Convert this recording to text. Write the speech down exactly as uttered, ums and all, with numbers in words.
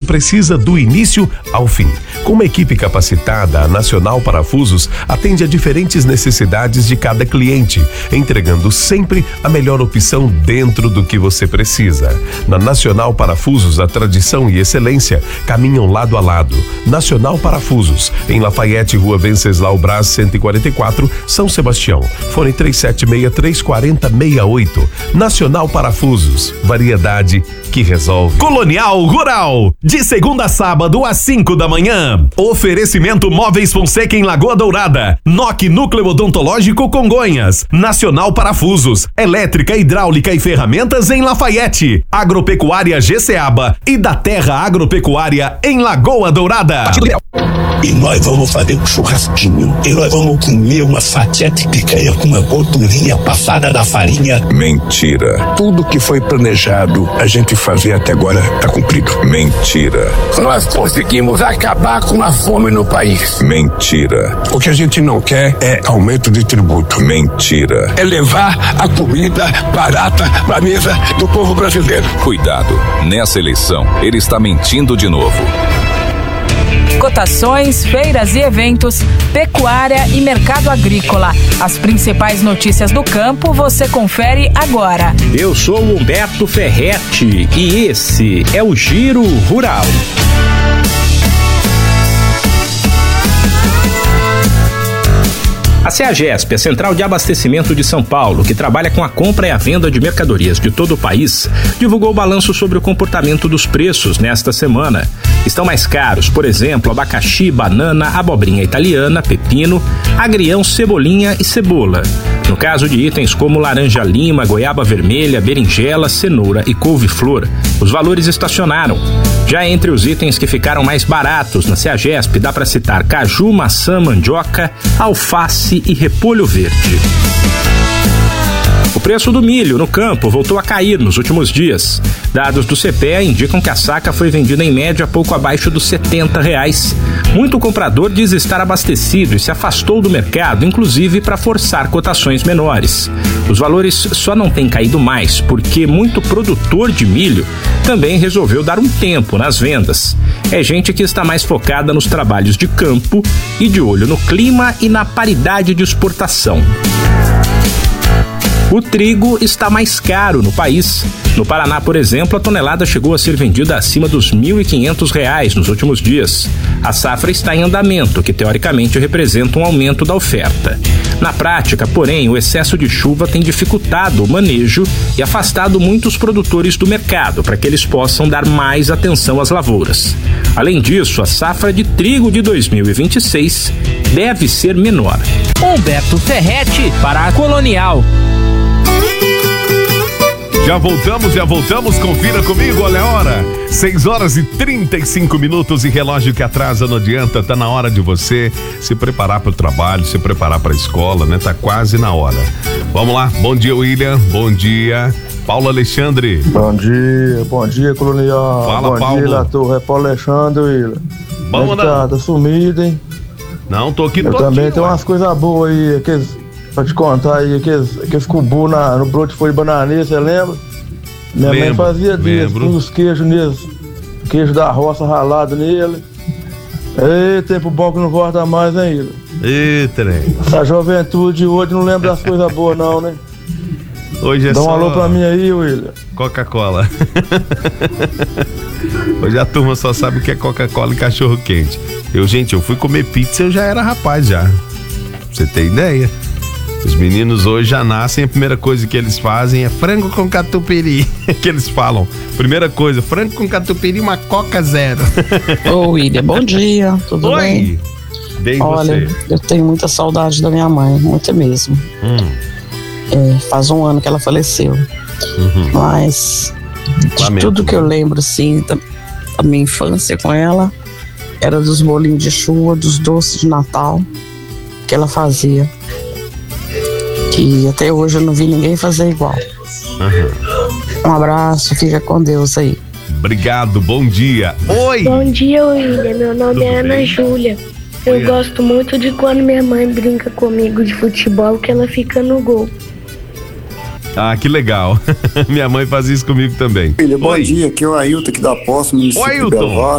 precisa do início ao fim. Com uma equipe capacitada, a Nacional Parafusos atende a diferentes necessidades de cada cliente, entregando sempre a melhor opção dentro do que você precisa. Na Nacional Parafusos, a tradição e excelência caminham lado a lado. Nacional Parafusos, em Lafayette, Rua Venceslau Braz, cento e quarenta e quatro, São Sebastião. Fone três sete seis três quatro zero seis oito. Nacional Parafusos, variedade que resolve. Colonial Rural, de segunda a sábado às cinco da manhã. Oferecimento Móveis Fonseca em Lagoa Dourada. N O C Núcleo Odontológico Congonhas. Nacional Parafusos, elétrica, hidráulica e ferramentas em Lafayette. Agropecuária Geceaba e da Terra Agropecuária em Lagoa Dourada. E nós vamos fazer um churrasquinho. E nós vamos comer uma fatia de picanha com uma gordurinha passada da farinha. Mentira. Tudo que foi planejado a gente fazer até agora tá cumprido. Mentira. Nós conseguimos acabar com a fome no país. Mentira. O que a gente não quer é aumento de tributo. Mentira. É levar a comida barata pra mesa do povo brasileiro. Cuidado, nessa eleição ele está mentindo de novo. Cotações, feiras e eventos, pecuária e mercado agrícola. As principais notícias do campo você confere agora. Eu sou o Humberto Ferretti e esse é o Giro Rural. A CEAGESP, a Central de Abastecimento de São Paulo, que trabalha com a compra e a venda de mercadorias de todo o país, divulgou o balanço sobre o comportamento dos preços nesta semana. Estão mais caros, por exemplo, abacaxi, banana, abobrinha italiana, pepino, agrião, cebolinha e cebola. No caso de itens como laranja-lima, goiaba vermelha, berinjela, cenoura e couve-flor, os valores estacionaram. Já entre os itens que ficaram mais baratos na CEAGESP, dá para citar caju, maçã, mandioca, alface e repolho verde. O preço do milho no campo voltou a cair nos últimos dias. Dados do C P E indicam que a saca foi vendida em média pouco abaixo dos setenta reais. Muito comprador diz estar abastecido e se afastou do mercado, inclusive para forçar cotações menores. Os valores só não têm caído mais porque muito produtor de milho também resolveu dar um tempo nas vendas. É gente que está mais focada nos trabalhos de campo e de olho no clima e na paridade de exportação. O trigo está mais caro no país. No Paraná, por exemplo, a tonelada chegou a ser vendida acima dos mil e quinhentos reais nos últimos dias. A safra está em andamento, que teoricamente representa um aumento da oferta. Na prática, porém, o excesso de chuva tem dificultado o manejo e afastado muitos produtores do mercado para que eles possam dar mais atenção às lavouras. Além disso, a safra de trigo de dois mil e vinte e seis deve ser menor. Humberto Ferretti para a Colonial. Já voltamos, já voltamos, confira comigo, olha a hora. seis horas e trinta e cinco minutos e relógio que atrasa não adianta, tá na hora de você se preparar para o trabalho, se preparar para a escola, né? Tá quase na hora. Vamos lá, bom dia William, bom dia Paulo Alexandre. Bom dia, bom dia Colonial. Fala, bom Paulo. Bom dia, Lator, é Paulo Alexandre, William. Vamos lá. Tá, tá sumido, hein? Não, tô aqui, tô Eu aqui, também tenho ué. umas coisas boas aí, aqueles, pra te contar aí, aqueles, aqueles cubu na, no broto de folha de bananeira, você lembra? Minha Lembro, mãe fazia disso, lembro. com os queijos neles, queijo da roça ralado nele. Ei, tempo bom que não volta mais, hein, William? Ê, trem. A juventude hoje não lembra das coisas boas não, né? Hoje é Dá um só alô pra mim aí, William. Coca-Cola. Hoje a turma só sabe o que é Coca-Cola e cachorro quente. Eu, gente, eu fui comer pizza, eu já era rapaz já. Pra você ter ideia. Os meninos hoje já nascem, a primeira coisa que eles fazem é frango com catupiry, que eles falam. Primeira coisa, frango com catupiry e uma Coca Zero. Ô William, bom dia, tudo Oi. bem? Bem Olha, você. eu tenho muita saudade da minha mãe, muita mesmo. Hum. É, faz um ano que ela faleceu. Uhum. Mas de Lamento. tudo que eu lembro, assim, da, da minha infância com ela, era dos bolinhos de chuva, dos doces de Natal que ela fazia. Que até hoje eu não vi ninguém fazer igual. Uhum. Um abraço, fica com Deus aí. Obrigado, bom dia. Oi! Bom dia, William. Meu nome Tudo é Ana bem? Júlia. Eu Oi, gosto muito de quando minha mãe brinca comigo de futebol, que ela fica no gol. Ah, que legal. Minha mãe faz isso comigo também. Filha, bom Oi. dia, aqui é o Ailton aqui da Posse, município Oi, de Belo Ailton.